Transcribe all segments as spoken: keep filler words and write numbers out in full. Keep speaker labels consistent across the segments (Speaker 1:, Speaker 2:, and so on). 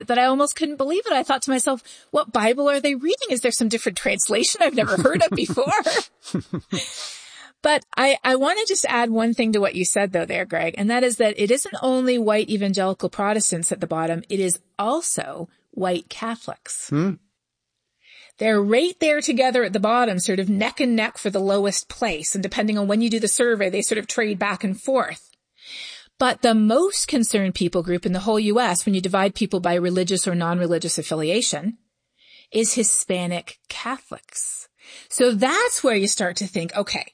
Speaker 1: that I almost couldn't believe it. I thought to myself, what Bible are they reading? Is there some different translation I've never heard of before? But I, I want to just add one thing to what you said, though, there, Greg, and that is that it isn't only white evangelical Protestants at the bottom. It is also white Catholics. Hmm. They're right there together at the bottom, sort of neck and neck for the lowest place. And depending on when you do the survey, they sort of trade back and forth. But the most concerned people group in the whole U S, when you divide people by religious or non-religious affiliation, is Hispanic Catholics. So that's where you start to think, okay,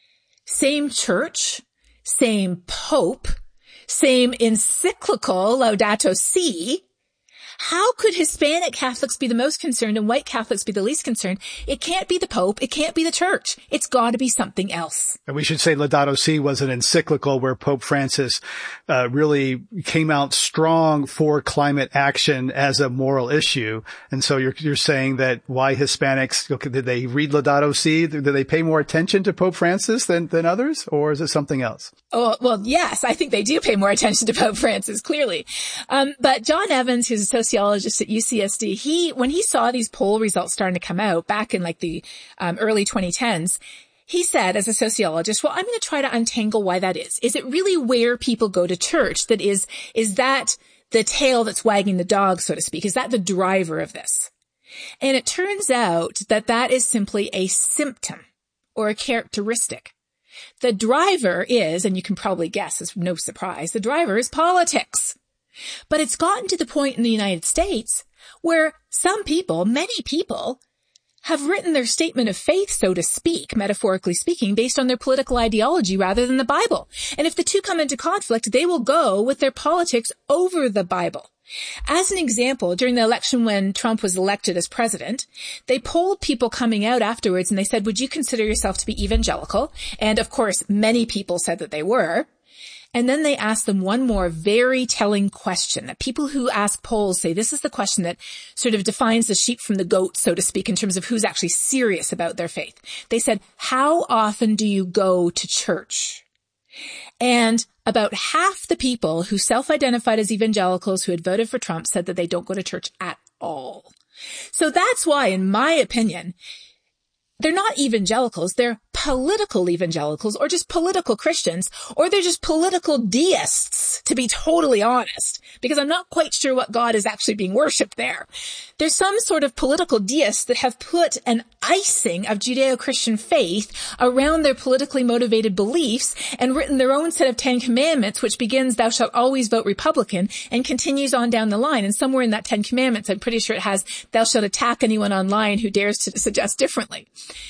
Speaker 1: same church, same pope, same encyclical, Laudato Si. How could Hispanic Catholics be the most concerned and white Catholics be the least concerned? It can't be the Pope. It can't be the church. It's got to be something else.
Speaker 2: And we should say Laudato Si was an encyclical where Pope Francis uh, really came out strong for climate action as a moral issue. And so you're you're saying that why Hispanics, did they read Laudato Si? Did they pay more attention to Pope Francis than, than others? Or is it something else?
Speaker 1: Oh, well, yes, I think they do pay more attention to Pope Francis, clearly. Um, but John Evans, who's a sociologist at U C S D, he, when he saw these poll results starting to come out back in like the um, early twenty tens, he said as a sociologist, well, I'm going to try to untangle why that is. Is it really where people go to church that is, is that the tail that's wagging the dog, so to speak? Is that the driver of this? And it turns out that that is simply a symptom or a characteristic. The driver is, and you can probably guess, it's no surprise, the driver is politics. But it's gotten to the point in the United States where some people, many people, have written their statement of faith, so to speak, metaphorically speaking, based on their political ideology rather than the Bible. And if the two come into conflict, they will go with their politics over the Bible. As an example, during the election when Trump was elected as president, they polled people coming out afterwards and they said, would you consider yourself to be evangelical? And of course, many people said that they were. And then they asked them one more very telling question that people who ask polls say this is the question that sort of defines the sheep from the goat, so to speak, in terms of who's actually serious about their faith. They said, how often do you go to church? And about half the people who self-identified as evangelicals who had voted for Trump said that they don't go to church at all. So that's why, in my opinion, they're not evangelicals, they're political evangelicals, or just political Christians, or they're just political deists, to be totally honest, because I'm not quite sure what God is actually being worshipped there. There's some sort of political deists that have put an icing of Judeo-Christian faith around their politically motivated beliefs and written their own set of Ten Commandments, which begins, thou shalt always vote Republican, and continues on down the line. And somewhere in that Ten Commandments, I'm pretty sure it has, thou shalt attack anyone online who dares to suggest differently.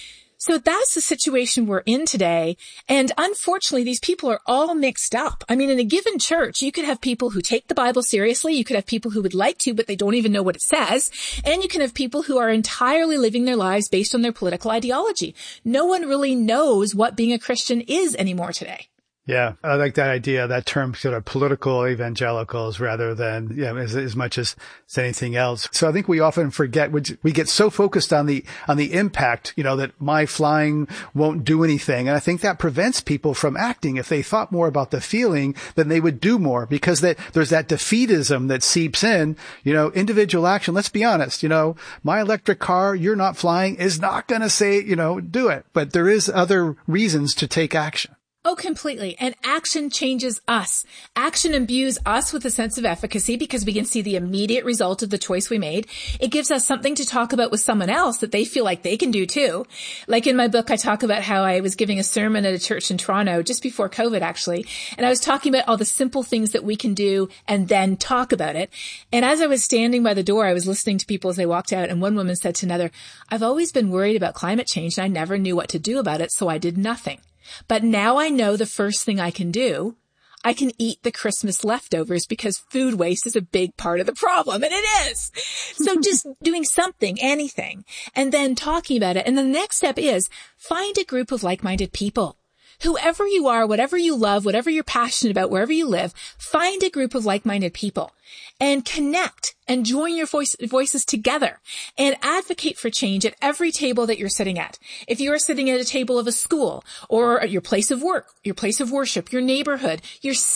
Speaker 1: So that's the situation we're in today. And unfortunately, these people are all mixed up. I mean, in a given church, you could have people who take the Bible seriously. You could have people who would like to, but they don't even know what it says. And you can have people who are entirely living their lives based on their political ideology. No one really knows what being a Christian is anymore today.
Speaker 2: Yeah, I like that idea, that term, sort of political evangelicals rather than, yeah, as, as much as, as anything else. So I think we often forget, we get so focused on the, on the impact, you know, that my flying won't do anything. And I think that prevents people from acting. If they thought more about the feeling, then they would do more, because that there's that defeatism that seeps in, you know, individual action. Let's be honest, you know, my electric car, you're not flying, is not going to say, you know, do it. But there is other reasons to take action.
Speaker 1: Oh, completely. And action changes us. Action imbues us with a sense of efficacy because we can see the immediate result of the choice we made. It gives us something to talk about with someone else that they feel like they can do too. Like in my book, I talk about how I was giving a sermon at a church in Toronto just before COVID, actually. And I was talking about all the simple things that we can do and then talk about it. And as I was standing by the door, I was listening to people as they walked out. And one woman said to another, I've always been worried about climate change and I never knew what to do about it. So I did nothing. But now I know the first thing I can do, I can eat the Christmas leftovers because food waste is a big part of the problem. And it is. So just doing something, anything, and then talking about it. And the next step is find a group of like-minded people. Whoever you are, whatever you love, whatever you're passionate about, wherever you live, find a group of like-minded people and connect and join your voice, voices together and advocate for change at every table that you're sitting at. If you are sitting at a table of a school or at your place of work, your place of worship, your neighborhood, your city,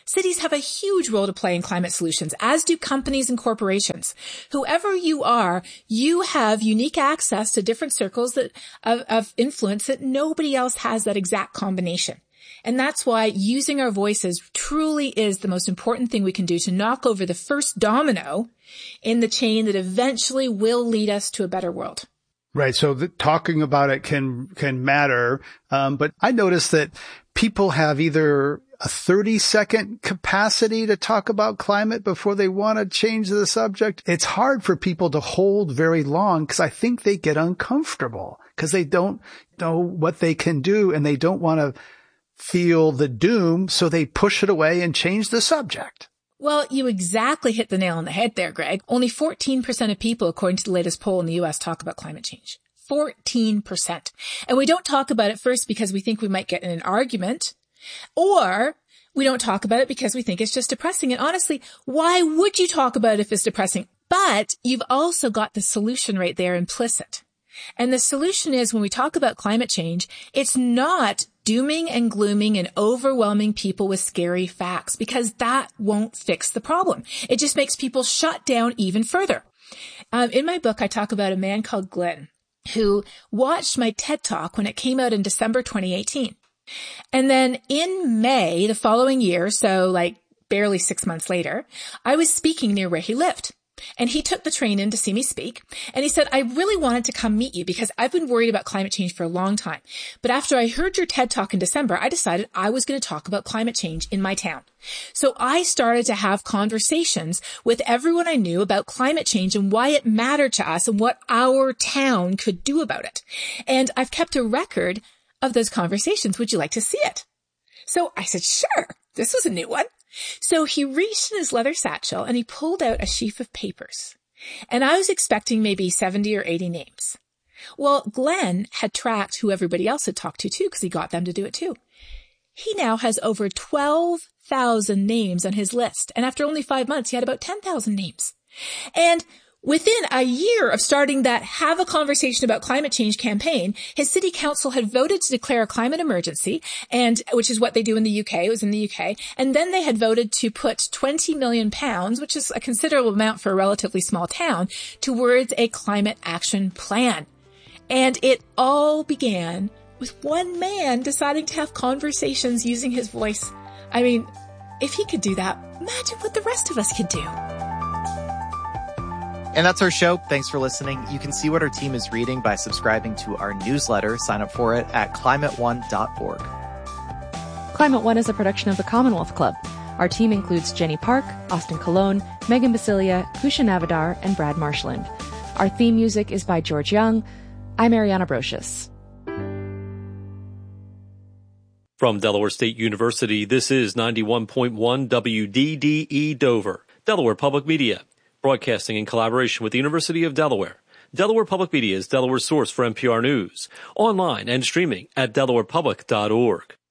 Speaker 1: Cities have a huge role to play in climate solutions, as do companies and corporations. Whoever you are, you have unique access to different circles that, of, of influence that nobody else has that exact combination. And that's why using our voices truly is the most important thing we can do to knock over the first domino in the chain that eventually will lead us to a better world.
Speaker 2: Right. So the, talking about it can, can matter. Um, but I noticed that people have either a thirty second capacity to talk about climate before they want to change the subject. It's hard for people to hold very long because I think they get uncomfortable because they don't know what they can do and they don't want to feel the doom. So they push it away and change the subject.
Speaker 1: Well, you exactly hit the nail on the head there, Greg. Only fourteen percent of people, according to the latest poll in the U S, talk about climate change. fourteen percent. And we don't talk about it first because we think we might get in an argument, or we don't talk about it because we think it's just depressing. And honestly, why would you talk about it if it's depressing? But you've also got the solution right there implicit. And the solution is when we talk about climate change, it's not dooming and glooming and overwhelming people with scary facts, because that won't fix the problem. It just makes people shut down even further. Um, in my book, I talk about a man called Glenn who watched my TED Talk when it came out in December twenty eighteen. And then in May the following year, so like barely six months later, I was speaking near where he lived. And he took the train in to see me speak. And he said, I really wanted to come meet you because I've been worried about climate change for a long time. But after I heard your TED Talk in December, I decided I was going to talk about climate change in my town. So I started to have conversations with everyone I knew about climate change and why it mattered to us and what our town could do about it. And I've kept a record of those conversations. Would you like to see it? So I said, sure. This was a new one. So he reached in his leather satchel and he pulled out a sheaf of papers. And I was expecting maybe seventy or eighty names. Well, Glenn had tracked who everybody else had talked to too, because he got them to do it too. He now has over twelve thousand names on his list. And after only five months, he had about ten thousand names. And within a year of starting that Have a Conversation About Climate Change campaign, his city council had voted to declare a climate emergency, and which is what they do in the U K. It was in the U K. And then they had voted to put twenty million pounds, which is a considerable amount for a relatively small town, towards a climate action plan. And it all began with one man deciding to have conversations using his voice. I mean, if he could do that, imagine what the rest of us could do.
Speaker 3: And that's our show. Thanks for listening. You can see what our team is reading by subscribing to our newsletter. Sign up for it at climate one dot org.
Speaker 4: Climate One is a production of the Commonwealth Club. Our team includes Jenny Park, Austin Colon, Megan Basilia, Kusha Navadar, and Brad Marshland. Our theme music is by George Young. I'm Ariana Brocious.
Speaker 5: From Delaware State University, this is ninety-one point one W D D E Dover, Delaware Public Media, broadcasting in collaboration with the University of Delaware. Delaware Public Media is Delaware's source for N P R News, online and streaming at delaware public dot org.